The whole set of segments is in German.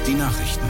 die Nachrichten.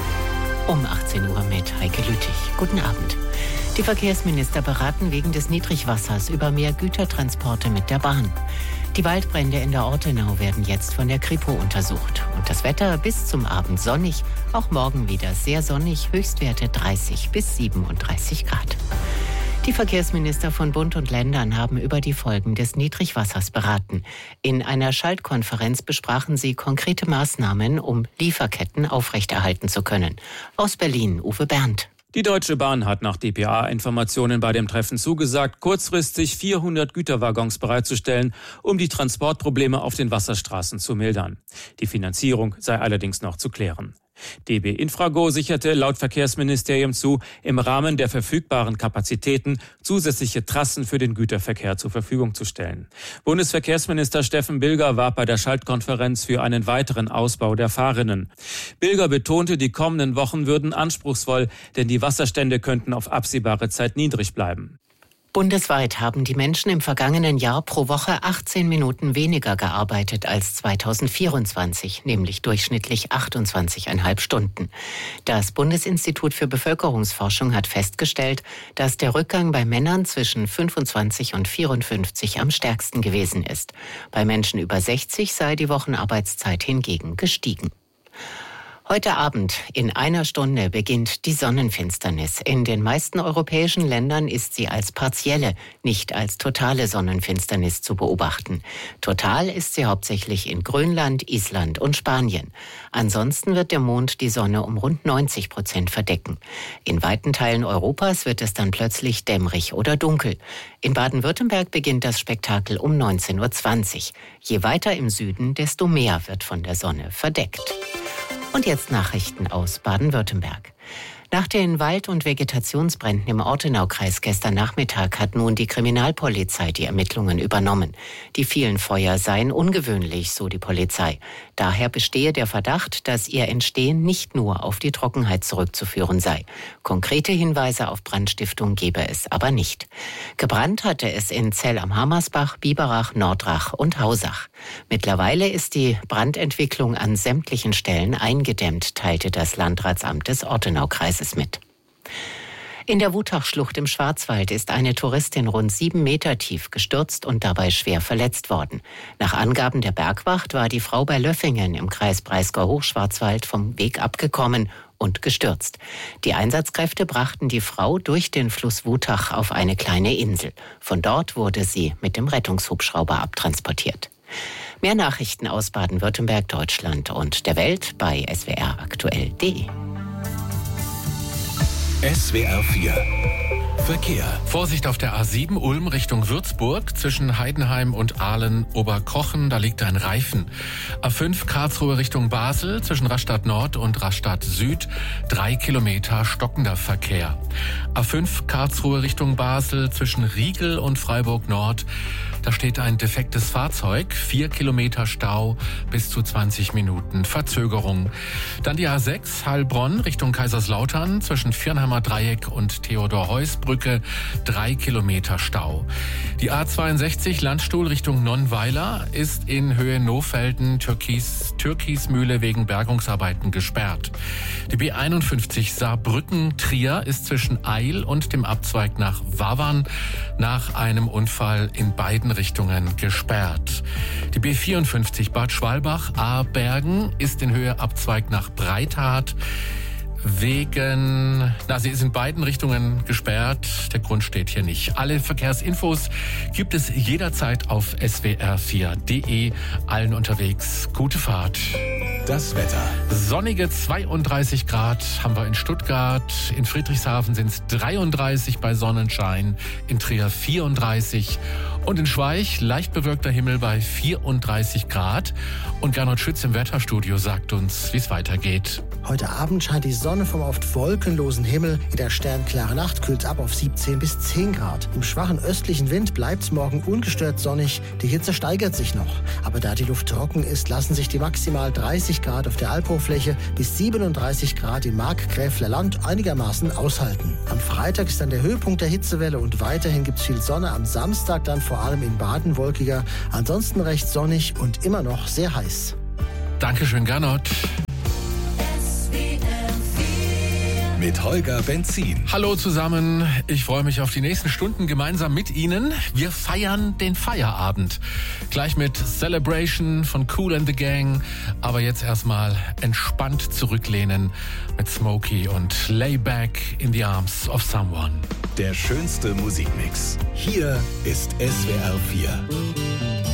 Um 18 Uhr mit Heike Lüttich. Guten Abend. Die Verkehrsminister beraten wegen des Niedrigwassers über mehr Gütertransporte mit der Bahn. Die Waldbrände in der Ortenau werden jetzt von der Kripo untersucht. Und das Wetter bis zum Abend sonnig, auch morgen wieder sehr sonnig, Höchstwerte 30 bis 37 Grad. Die Verkehrsminister von Bund und Ländern haben über die Folgen des Niedrigwassers beraten. In einer Schaltkonferenz besprachen sie konkrete Maßnahmen, um Lieferketten aufrechterhalten zu können. Aus Berlin, Uwe Berndt. Die Deutsche Bahn hat nach dpa-Informationen bei dem Treffen zugesagt, kurzfristig 400 Güterwaggons bereitzustellen, um die Transportprobleme auf den Wasserstraßen zu mildern. Die Finanzierung sei allerdings noch zu klären. DB Infrago sicherte laut Verkehrsministerium zu, im Rahmen der verfügbaren Kapazitäten zusätzliche Trassen für den Güterverkehr zur Verfügung zu stellen. Bundesverkehrsminister Steffen Bilger warb bei der Schaltkonferenz für einen weiteren Ausbau der Fahrrinnen. Bilger betonte, die kommenden Wochen würden anspruchsvoll, denn die Wasserstände könnten auf absehbare Zeit niedrig bleiben. Bundesweit haben die Menschen im vergangenen Jahr pro Woche 18 Minuten weniger gearbeitet als 2024, nämlich durchschnittlich 28,5 Stunden. Das Bundesinstitut für Bevölkerungsforschung hat festgestellt, dass der Rückgang bei Männern zwischen 25 und 54 am stärksten gewesen ist. Bei Menschen über 60 sei die Wochenarbeitszeit hingegen gestiegen. Heute Abend in einer Stunde beginnt die Sonnenfinsternis. In den meisten europäischen Ländern ist sie als partielle, nicht als totale Sonnenfinsternis zu beobachten. Total ist sie hauptsächlich in Grönland, Island und Spanien. Ansonsten wird der Mond die Sonne um rund 90% verdecken. In weiten Teilen Europas wird es dann plötzlich dämmerig oder dunkel. In Baden-Württemberg beginnt das Spektakel um 19:20 Uhr. Je weiter im Süden, desto mehr wird von der Sonne verdeckt. Und jetzt Nachrichten aus Baden-Württemberg. Nach den Wald- und Vegetationsbränden im Ortenaukreis gestern Nachmittag hat nun die Kriminalpolizei die Ermittlungen übernommen. Die vielen Feuer seien ungewöhnlich, so die Polizei. Daher bestehe der Verdacht, dass ihr Entstehen nicht nur auf die Trockenheit zurückzuführen sei. Konkrete Hinweise auf Brandstiftung gebe es aber nicht. Gebrannt hatte es in Zell am Hammersbach, Biberach, Nordrach und Hausach. Mittlerweile ist die Brandentwicklung an sämtlichen Stellen eingedämmt, teilte das Landratsamt des Ortenaukreises mit. In der Wutachschlucht im Schwarzwald ist eine Touristin rund 7 Meter tief gestürzt und dabei schwer verletzt worden. Nach Angaben der Bergwacht war die Frau bei Löffingen im Kreis Breisgau-Hochschwarzwald vom Weg abgekommen und gestürzt. Die Einsatzkräfte brachten die Frau durch den Fluss Wutach auf eine kleine Insel. Von dort wurde sie mit dem Rettungshubschrauber abtransportiert. Mehr Nachrichten aus Baden-Württemberg, Deutschland und der Welt bei swraktuell.de. SWR 4 Verkehr. Vorsicht auf der A7 Ulm Richtung Würzburg zwischen Heidenheim und Aalen-Oberkochen, da liegt ein Reifen. A5 Karlsruhe Richtung Basel zwischen Rastatt Nord und Rastatt Süd 3 Kilometer stockender Verkehr. A5 Karlsruhe Richtung Basel zwischen Riegel und Freiburg Nord, da steht ein defektes Fahrzeug, 4 Kilometer Stau, bis zu 20 Minuten Verzögerung. Dann die A6 Heilbronn Richtung Kaiserslautern zwischen Viernheimer Dreieck und Theodor-Heuss-Brücke 3 Kilometer Stau. Die A62 Landstuhl Richtung Nonnweiler ist in Höhe Nohfelden Türkismühle wegen Bergungsarbeiten gesperrt. Die B51 Saarbrücken-Trier ist zwischen Eil und dem Abzweig nach Wavern nach einem Unfall in beiden Richtungen gesperrt. Die B54 Bad Schwalbach-Abergen ist in Höhe Abzweig nach Breithardt sie ist in beiden Richtungen gesperrt. Der Grund steht hier nicht. Alle Verkehrsinfos gibt es jederzeit auf swr4.de. Allen unterwegs gute Fahrt. Das Wetter. Sonnige 32 Grad haben wir in Stuttgart. In Friedrichshafen sind es 33 bei Sonnenschein. In Trier 34. Und in Schweich leicht bewölkter Himmel bei 34 Grad. Und Gernot Schütz im Wetterstudio sagt uns, wie es weitergeht. Heute Abend scheint die Sonne vom oft wolkenlosen Himmel. In der sternklaren Nacht kühlt es ab auf 17 bis 10 Grad. Im schwachen östlichen Wind bleibt es morgen ungestört sonnig. Die Hitze steigert sich noch. Aber da die Luft trocken ist, lassen sich die maximal 30 Grad auf der Albhochfläche bis 37 Grad im Markgräfler Land einigermaßen aushalten. Am Freitag ist dann der Höhepunkt der Hitzewelle und weiterhin gibt es viel Sonne. Am Samstag dann vor allem in Baden wolkiger. Ansonsten recht sonnig und immer noch sehr heiß. Dankeschön, Gernot. Mit Holger Benzin. Hallo zusammen, ich freue mich auf die nächsten Stunden gemeinsam mit Ihnen. Wir feiern den Feierabend. Gleich mit Celebration von Kool and the Gang. Aber jetzt erstmal entspannt zurücklehnen mit Smokey und Lay Back in the Arms of Someone. Der schönste Musikmix. Hier ist SWR 4.